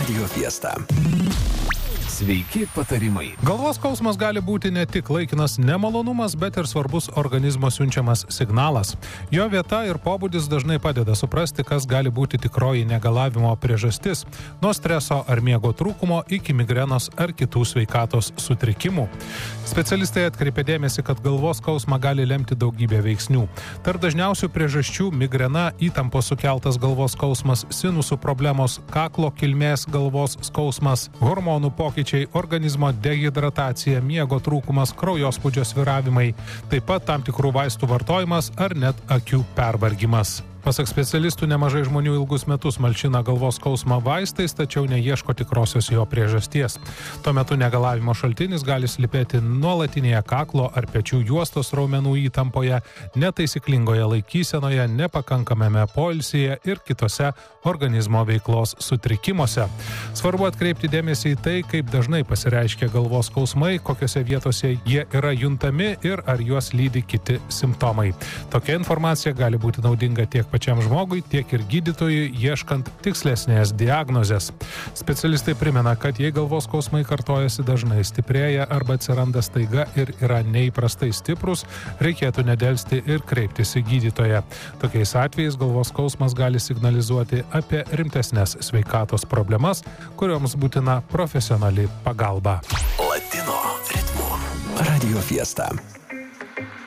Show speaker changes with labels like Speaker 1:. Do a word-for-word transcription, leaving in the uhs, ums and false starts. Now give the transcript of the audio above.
Speaker 1: Radio Fiesta. Sveiki patarimai.
Speaker 2: Galvos skausmas gali būti ne tik laikinas nemalonumas, bet ir svarbus organizmo siunčiamas signalas. Jo vieta ir pobūdis dažnai padeda suprasti, kas gali būti tikroji negalavimo priežastis, nuo streso ar miego trūkumo iki migrenos ar kitų sveikatos sutrikimų. Specialistai atkreipia dėmesį, kad galvos skausmą gali lemti daugybė veiksnių. Tarp dažniausių priežasčių migrena, įtampos sukeltas galvos skausmas, sinusų problemos, kaklo kilmės galvos skausmas, hormonų pokyčiai, organizmo dehidratacija, miego trūkumas, kraujospūdžio svyravimai, taip pat tam tikrų vaistų vartojimas ar net akių pervargimas. Pasak specialistų, nemažai žmonių ilgus metus malšina galvos skausmą vaistais, tačiau neieško tikrosios jo priežasties. Tuo metu negalavimo šaltinis gali slypėti nuolatinėje kaklo ar pečių juostos raumenų įtampoje, netaisyklingoje laikysenoje, nepakankamame poilsyje ir kitose organizmo veiklos sutrikimuose. Svarbu atkreipti dėmesį į tai, kaip dažnai pasireiškia galvos skausmai, kokiose vietose jie yra juntami ir ar juos lydi kiti simptomai. Tokia informacija gali būti naudinga tiek pačiam žmogui, tiek ir gydytojui, ieškant tikslesnės diagnozės. Specialistai primena, kad jei galvos skausmai kartojasi dažnai, stiprėja arba atsiranda staiga ir yra neįprastai stiprus, reikėtų nedelsti ir kreiptis į gydytoją. Tokiais atvejais galvos skausmas gali signalizuoti apie rimtesnės sveikatos problemas, kurioms būtina profesionali pagalba.
Speaker 1: Latino ritmu. Radio Fiesta.